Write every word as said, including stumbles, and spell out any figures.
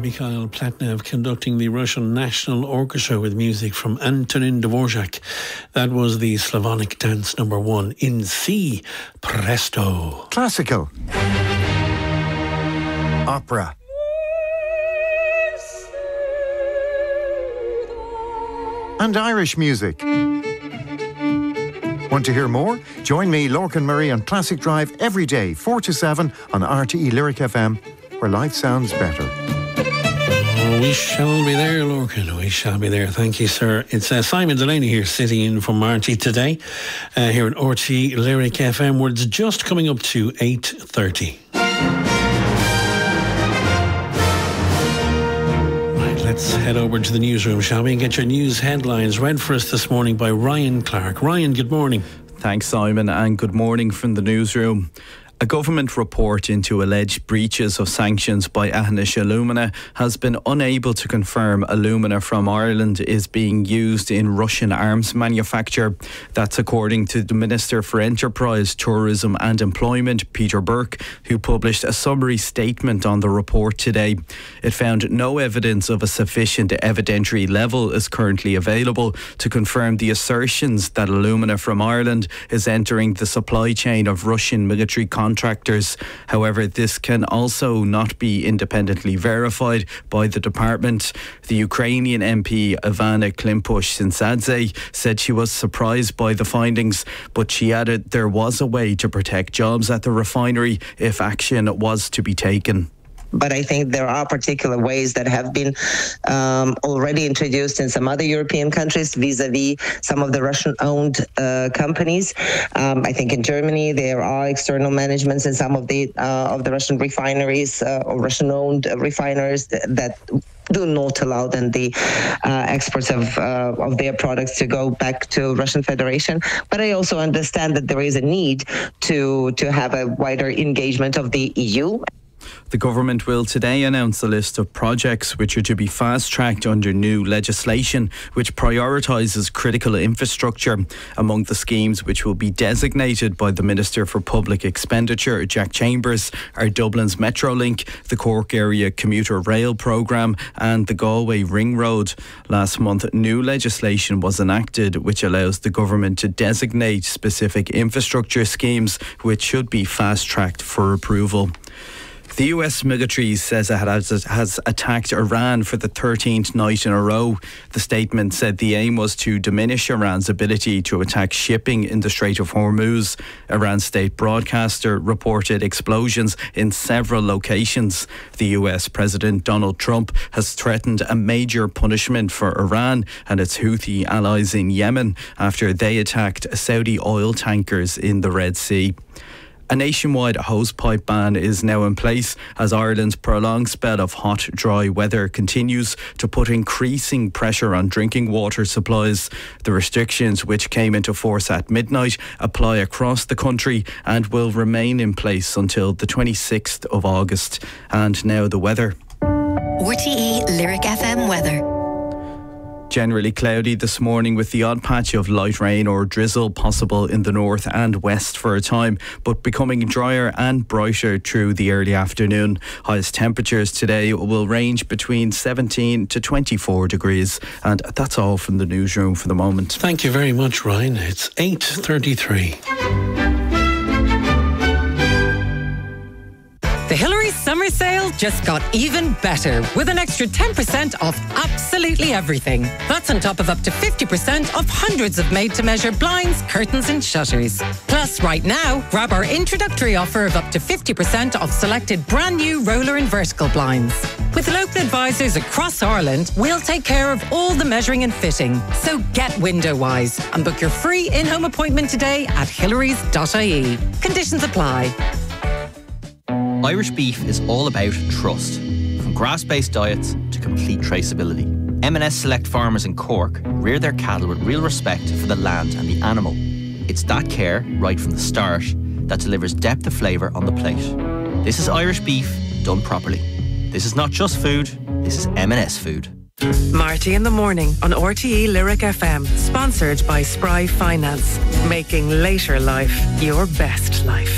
Mikhail Platnev conducting the Russian National Orchestra with music from Antonin Dvorak. That was the Slavonic dance number one in C. Presto. Classical. Opera. And Irish music. Want to hear more? Join me, Lorcan Murray, on Classic Drive every day, four to seven on R T E Lyric F M, where life sounds better. Oh, we shall be there, Lorcan. We shall be there. Thank you, sir. It's uh, Simon Delaney here, sitting in for Marty today, uh, here at R T E Lyric F M, where it's just coming up to eight thirty. Let's head over to the newsroom, shall we, and get your news headlines read for us this morning by Ryan Clark. Ryan, good morning. Thanks, Simon, and good morning from the newsroom. A government report into alleged breaches of sanctions by Anish Alumina has been unable to confirm alumina from Ireland is being used in Russian arms manufacture. That's according to the Minister for Enterprise, Tourism and Employment, Peter Burke, who published a summary statement on the report today. It found no evidence of a sufficient evidentiary level is currently available to confirm the assertions that alumina from Ireland is entering the supply chain of Russian military contractors. However, this can also not be independently verified by the department. The Ukrainian M P Ivana Klimpush-Sinsadze said she was surprised by the findings, but she added there was a way to protect jobs at the refinery if action was to be taken. But I think there are particular ways that have been um, already introduced in some other European countries vis-a-vis some of the Russian-owned uh, companies. Um, I think in Germany there are external managements in some of the uh, of the Russian refineries uh, or Russian-owned refineries that, that do not allow then the uh, exports of uh, of their products to go back to Russian Federation. But I also understand that there is a need to to have a wider engagement of the E U. The government will today announce a list of projects which are to be fast-tracked under new legislation which prioritises critical infrastructure. Among the schemes which will be designated by the Minister for Public Expenditure, Jack Chambers, are Dublin's Metrolink, the Cork Area Commuter Rail Programme and the Galway Ring Road. Last month, new legislation was enacted which allows the government to designate specific infrastructure schemes which should be fast-tracked for approval. The U S military says it has, has attacked Iran for the thirteenth night in a row. The statement said the aim was to diminish Iran's ability to attack shipping in the Strait of Hormuz. Iran's state broadcaster reported explosions in several locations. The U S President Donald Trump has threatened a major punishment for Iran and its Houthi allies in Yemen after they attacked Saudi oil tankers in the Red Sea. A nationwide hosepipe ban is now in place as Ireland's prolonged spell of hot, dry weather continues to put increasing pressure on drinking water supplies. The restrictions, which came into force at midnight, apply across the country and will remain in place until the twenty-sixth of August. And now the weather. R T E Lyric F M weather. Generally cloudy this morning with the odd patch of light rain or drizzle possible in the north and west for a time, but becoming drier and brighter through the early afternoon. Highest temperatures today will range between seventeen to twenty-four degrees. And that's all from the newsroom for the moment. Thank you very much, Ryan. It's eight thirty-three. The Hillary's summer sale just got even better with an extra ten percent off absolutely everything. That's on top of up to fifty percent off hundreds of made-to-measure blinds, curtains and shutters. Plus, right now, grab our introductory offer of up to fifty percent off selected brand new roller and vertical blinds. With local advisors across Ireland, we'll take care of all the measuring and fitting. So get window wise and book your free in-home appointment today at hillarys dot I E. Conditions apply. Irish beef is all about trust. From grass-based diets to complete traceability. M and S Select Farmers in Cork rear their cattle with real respect for the land and the animal. It's that care, right from the start, that delivers depth of flavour on the plate. This is Irish beef done properly. This is not just food, this is M and S food. Marty in the morning on R T E Lyric F M, sponsored by Spry Finance, making later life your best life.